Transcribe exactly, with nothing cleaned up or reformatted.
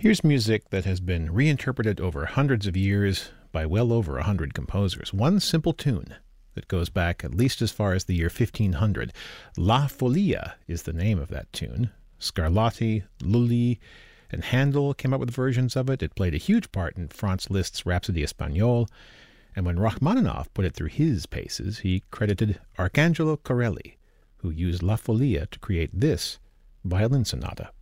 Here's music that has been reinterpreted over hundreds of years by well over a hundred composers. One simple tune that goes back at least as far as the year fifteen hundred. La Folia is the name of that tune. Scarlatti, Lully, and Handel came up with versions of it. It played a huge part in Franz Liszt's Rhapsody Espagnole, and when Rachmaninoff put it through his paces, he credited Arcangelo Corelli, who used La Folia to create this violin sonata.